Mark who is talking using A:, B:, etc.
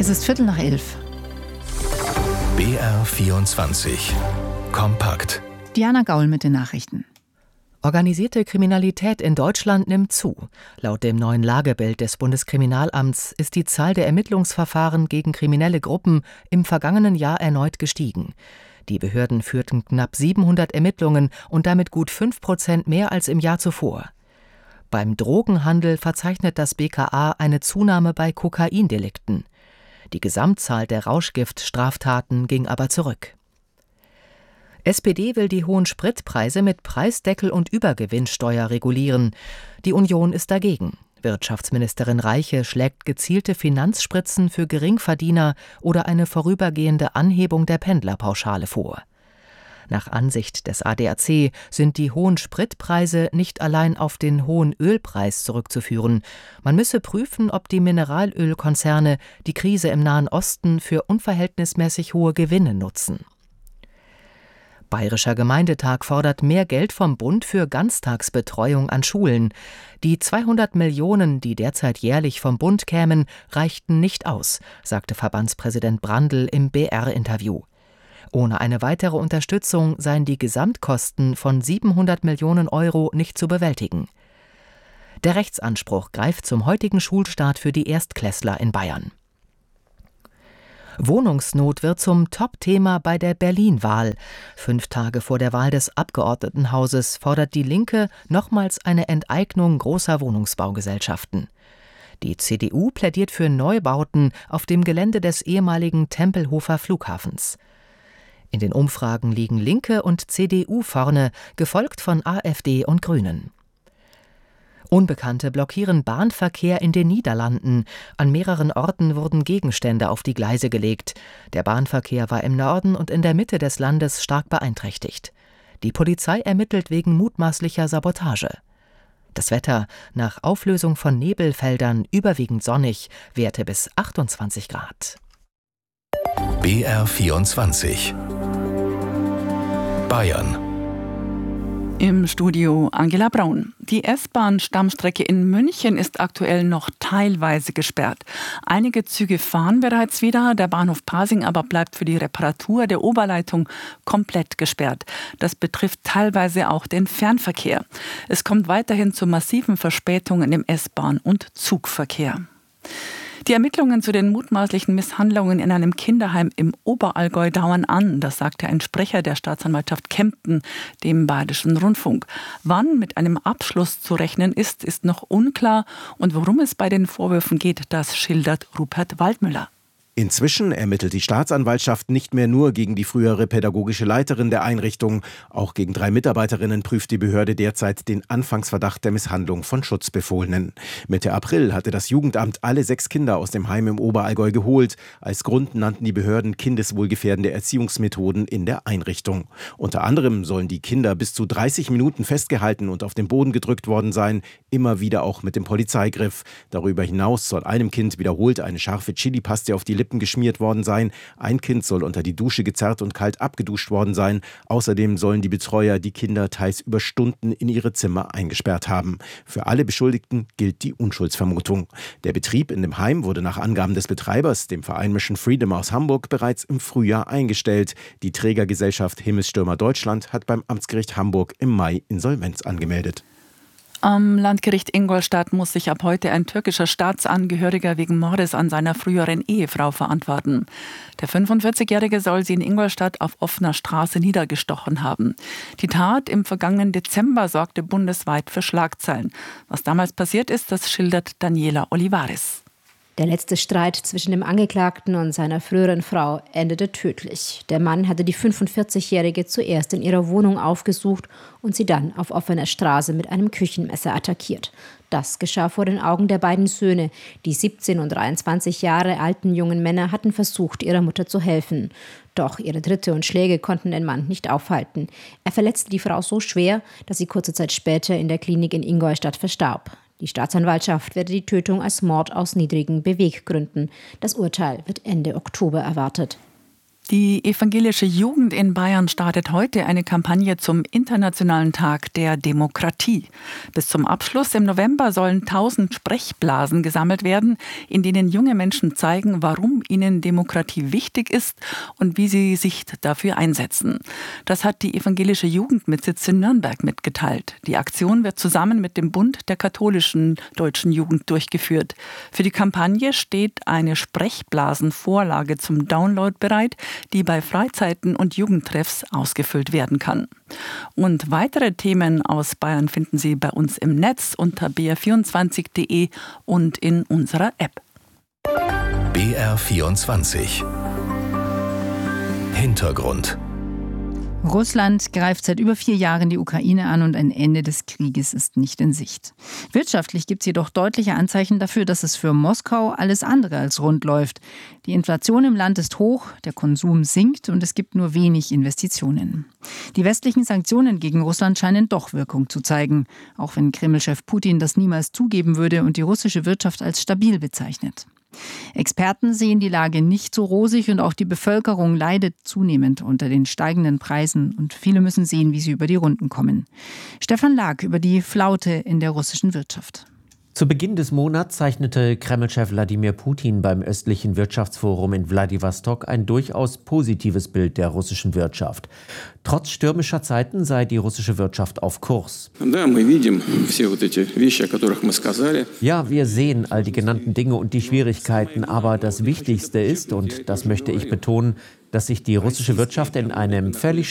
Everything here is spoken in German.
A: Es ist 11:15.
B: BR24 Kompakt.
A: Diana Gaul mit den Nachrichten.
C: Organisierte Kriminalität in Deutschland nimmt zu. Laut dem neuen Lagebild des Bundeskriminalamts ist die Zahl der Ermittlungsverfahren gegen kriminelle Gruppen im vergangenen Jahr erneut gestiegen. Die Behörden führten knapp 700 Ermittlungen und damit gut 5% mehr als im Jahr zuvor. Beim Drogenhandel verzeichnet das BKA eine Zunahme bei Kokaindelikten. Die Gesamtzahl der Rauschgiftstraftaten ging aber zurück. SPD will die hohen Spritpreise mit Preisdeckel und Übergewinnsteuer regulieren. Die Union ist dagegen. Wirtschaftsministerin Reiche schlägt gezielte Finanzspritzen für Geringverdiener oder eine vorübergehende Anhebung der Pendlerpauschale vor. Nach Ansicht des ADAC sind die hohen Spritpreise nicht allein auf den hohen Ölpreis zurückzuführen. Man müsse prüfen, ob die Mineralölkonzerne die Krise im Nahen Osten für unverhältnismäßig hohe Gewinne nutzen. Bayerischer Gemeindetag fordert mehr Geld vom Bund für Ganztagsbetreuung an Schulen. Die 200 Millionen, die derzeit jährlich vom Bund kämen, reichten nicht aus, sagte Verbandspräsident Brandl im BR-Interview. Ohne eine weitere Unterstützung seien die Gesamtkosten von 700 Millionen Euro nicht zu bewältigen. Der Rechtsanspruch greift zum heutigen Schulstart für die Erstklässler in Bayern. Wohnungsnot wird zum Top-Thema bei der Berlin-Wahl. 5 Tage vor der Wahl des Abgeordnetenhauses fordert die Linke nochmals eine Enteignung großer Wohnungsbaugesellschaften. Die CDU plädiert für Neubauten auf dem Gelände des ehemaligen Tempelhofer Flughafens. In den Umfragen liegen Linke und CDU vorne, gefolgt von AfD und Grünen. Unbekannte blockieren Bahnverkehr in den Niederlanden. An mehreren Orten wurden Gegenstände auf die Gleise gelegt. Der Bahnverkehr war im Norden und in der Mitte des Landes stark beeinträchtigt. Die Polizei ermittelt wegen mutmaßlicher Sabotage. Das Wetter: nach Auflösung von Nebelfeldern überwiegend sonnig, Werte bis 28 Grad.
B: BR24 Bayern.
D: Im Studio Angela Braun. Die S-Bahn-Stammstrecke in München ist aktuell noch teilweise gesperrt. Einige Züge fahren bereits wieder, der Bahnhof Pasing aber bleibt für die Reparatur der Oberleitung komplett gesperrt. Das betrifft teilweise auch den Fernverkehr. Es kommt weiterhin zu massiven Verspätungen im S-Bahn- und Zugverkehr. Die Ermittlungen zu den mutmaßlichen Misshandlungen in einem Kinderheim im Oberallgäu dauern an, das sagte ein Sprecher der Staatsanwaltschaft Kempten dem Bayerischen Rundfunk. Wann mit einem Abschluss zu rechnen ist, ist noch unklar, und worum es bei den Vorwürfen geht, das schildert Rupert Waldmüller.
E: Inzwischen ermittelt die Staatsanwaltschaft nicht mehr nur gegen die frühere pädagogische Leiterin der Einrichtung. Auch gegen 3 Mitarbeiterinnen prüft die Behörde derzeit den Anfangsverdacht der Misshandlung von Schutzbefohlenen. Mitte April hatte das Jugendamt alle 6 Kinder aus dem Heim im Oberallgäu geholt. Als Grund nannten die Behörden kindeswohlgefährdende Erziehungsmethoden in der Einrichtung. Unter anderem sollen die Kinder bis zu 30 Minuten festgehalten und auf den Boden gedrückt worden sein, immer wieder auch mit dem Polizeigriff. Darüber hinaus soll einem Kind wiederholt eine scharfe Chilipaste auf die Lippen geschmiert worden sein. Ein Kind soll unter die Dusche gezerrt und kalt abgeduscht worden sein. Außerdem sollen die Betreuer die Kinder teils über Stunden in ihre Zimmer eingesperrt haben. Für alle Beschuldigten gilt die Unschuldsvermutung. Der Betrieb in dem Heim wurde nach Angaben des Betreibers, dem Verein Mission Freedom aus Hamburg, bereits im Frühjahr eingestellt. Die Trägergesellschaft Himmelsstürmer Deutschland hat beim Amtsgericht Hamburg im Mai Insolvenz angemeldet.
D: Am Landgericht Ingolstadt muss sich ab heute ein türkischer Staatsangehöriger wegen Mordes an seiner früheren Ehefrau verantworten. Der 45-Jährige soll sie in Ingolstadt auf offener Straße niedergestochen haben. Die Tat im vergangenen Dezember sorgte bundesweit für Schlagzeilen. Was damals passiert ist, das schildert Daniela Olivares.
F: Der letzte Streit zwischen dem Angeklagten und seiner früheren Frau endete tödlich. Der Mann hatte die 45-Jährige zuerst in ihrer Wohnung aufgesucht und sie dann auf offener Straße mit einem Küchenmesser attackiert. Das geschah vor den Augen der beiden Söhne. Die 17 und 23 Jahre alten jungen Männer hatten versucht, ihrer Mutter zu helfen. Doch ihre Tritte und Schläge konnten den Mann nicht aufhalten. Er verletzte die Frau so schwer, dass sie kurze Zeit später in der Klinik in Ingolstadt verstarb. Die Staatsanwaltschaft werde die Tötung als Mord aus niedrigen Beweggründen. Das Urteil wird Ende Oktober erwartet.
D: Die evangelische Jugend in Bayern startet heute eine Kampagne zum Internationalen Tag der Demokratie. Bis zum Abschluss im November sollen 1000 Sprechblasen gesammelt werden, in denen junge Menschen zeigen, warum ihnen Demokratie wichtig ist und wie sie sich dafür einsetzen. Das hat die evangelische Jugend mit Sitz in Nürnberg mitgeteilt. Die Aktion wird zusammen mit dem Bund der katholischen deutschen Jugend durchgeführt. Für die Kampagne steht eine Sprechblasenvorlage zum Download bereit, die bei Freizeiten und Jugendtreffs ausgefüllt werden kann. Und weitere Themen aus Bayern finden Sie bei uns im Netz unter br24.de und in unserer App.
B: BR24 Hintergrund.
A: Russland greift seit über 4 Jahren die Ukraine an und ein Ende des Krieges ist nicht in Sicht. Wirtschaftlich gibt es jedoch deutliche Anzeichen dafür, dass es für Moskau alles andere als rund läuft. Die Inflation im Land ist hoch, der Konsum sinkt und es gibt nur wenig Investitionen. Die westlichen Sanktionen gegen Russland scheinen doch Wirkung zu zeigen, auch wenn Kreml-Chef Putin das niemals zugeben würde und die russische Wirtschaft als stabil bezeichnet. Experten sehen die Lage nicht so rosig und auch die Bevölkerung leidet zunehmend unter den steigenden Preisen und viele müssen sehen, wie sie über die Runden kommen. Stefan Lag über die Flaute in der russischen Wirtschaft.
G: Zu Beginn des Monats zeichnete Kreml-Chef Wladimir Putin beim östlichen Wirtschaftsforum in Wladiwostok ein durchaus positives Bild der russischen Wirtschaft. Trotz stürmischer Zeiten sei die russische Wirtschaft auf Kurs. Ja, wir sehen all die genannten Dinge und die Schwierigkeiten, aber das Wichtigste ist, und das möchte ich betonen, dass sich die russische Wirtschaft in einem völlig